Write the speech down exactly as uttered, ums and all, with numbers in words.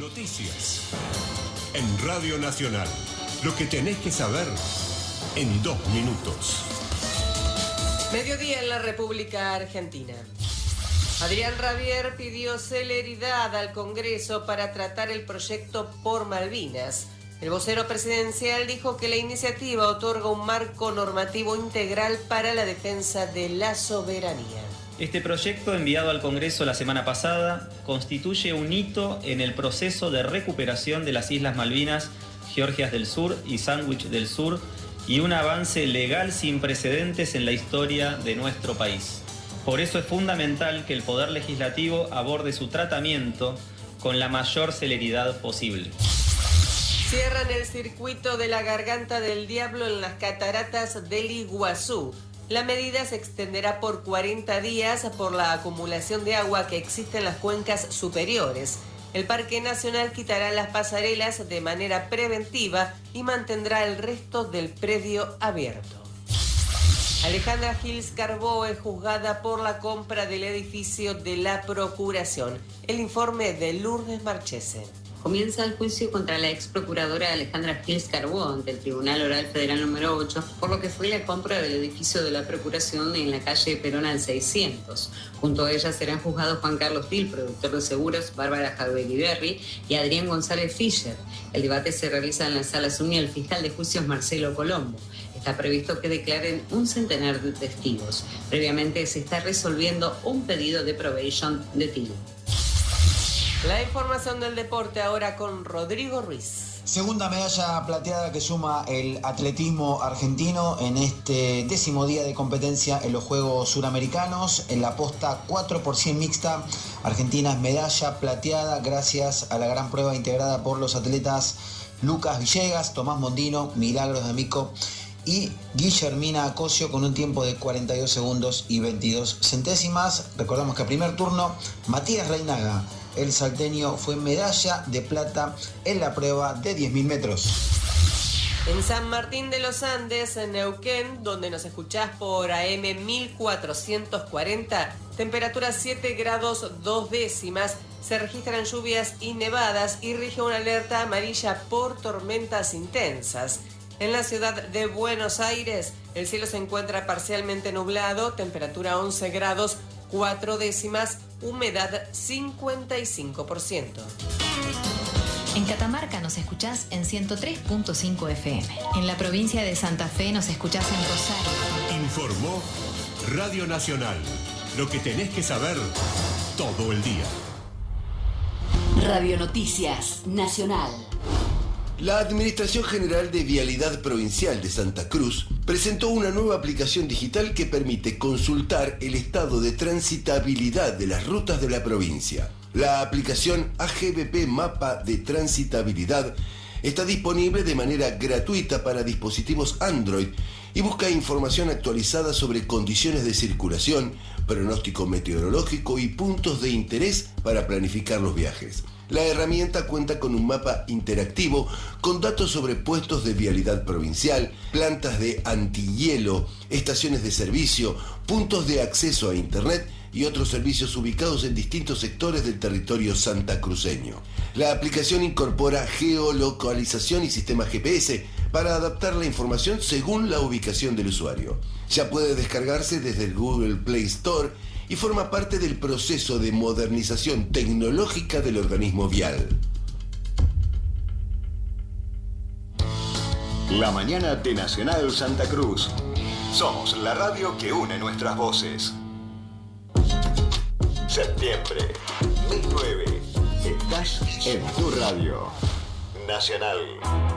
Noticias. En Radio Nacional. Lo que tenés que saber en dos minutos. Mediodía en la República Argentina. Adrián Rabier pidió celeridad al Congreso para tratar el proyecto por Malvinas. El vocero presidencial dijo que la iniciativa otorga un marco normativo integral para la defensa de la soberanía. Este proyecto, enviado al Congreso la semana pasada, constituye un hito en el proceso de recuperación de las Islas Malvinas, Georgias del Sur y Sandwich del Sur, y un avance legal sin precedentes en la historia de nuestro país. Por eso es fundamental que el Poder Legislativo aborde su tratamiento con la mayor celeridad posible. Cierran el circuito de la Garganta del Diablo en las cataratas del Iguazú. La medida se extenderá por cuarenta días por la acumulación de agua que existe en las cuencas superiores. El Parque Nacional quitará las pasarelas de manera preventiva y mantendrá el resto del predio abierto. Alejandra Gils Carbó es juzgada por la compra del edificio de la Procuración. El informe de Lourdes Marchese. Comienza el juicio contra la ex procuradora Alejandra Gils Carbó ante el Tribunal Oral Federal número ocho por lo que fue la compra del edificio de la Procuración en la calle Perón al seiscientos. Junto a ella serán juzgados Juan Carlos Til, productor de seguros, Bárbara Javier y Adrián González Fischer. El debate se realiza en la Sala Suní el fiscal de juicios Marcelo Colombo. Está previsto que declaren un centenar de testigos. Previamente se está resolviendo un pedido de probation de Til. La información del deporte ahora con Rodrigo Ruiz. Segunda medalla plateada que suma el atletismo argentino en este décimo día de competencia en los Juegos Suramericanos. En la posta cuatro por cien mixta, Argentina es medalla plateada gracias a la gran prueba integrada por los atletas Lucas Villegas, Tomás Mondino, Milagros de Mico y Guillermina Acosio con un tiempo de cuarenta y dos segundos y veintidós centésimas. Recordamos que a primer turno, Matías Reinaga, el salteño, fue medalla de plata en la prueba de diez mil metros. En San Martín de los Andes, en Neuquén, donde nos escuchás por A M mil cuatrocientos cuarenta, temperatura siete grados dos décimas, se registran lluvias y nevadas y rige una alerta amarilla por tormentas intensas. En la ciudad de Buenos Aires, el cielo se encuentra parcialmente nublado, temperatura once grados cuatro décimas, humedad cincuenta y cinco por ciento. En Catamarca nos escuchás en ciento tres punto cinco F M. En la provincia de Santa Fe nos escuchás en Rosario. Informó Radio Nacional. Lo que tenés que saber todo el día. Radio Noticias Nacional. La Administración General de Vialidad Provincial de Santa Cruz presentó una nueva aplicación digital que permite consultar el estado de transitabilidad de las rutas de la provincia. La aplicación A G V P Mapa de Transitabilidad está disponible de manera gratuita para dispositivos Android y busca información actualizada sobre condiciones de circulación, pronóstico meteorológico y puntos de interés para planificar los viajes. La herramienta cuenta con un mapa interactivo con datos sobre puestos de vialidad provincial, plantas de antihielo, estaciones de servicio, puntos de acceso a Internet y otros servicios ubicados en distintos sectores del territorio santacruceño. La aplicación incorpora geolocalización y sistema G P S para adaptar la información según la ubicación del usuario. Ya puede descargarse desde el Google Play Store y forma parte del proceso de modernización tecnológica del organismo vial. La mañana de Nacional Santa Cruz. Somos la radio que une nuestras voces. Septiembre mil nueve. Estás en tu radio. Nacional.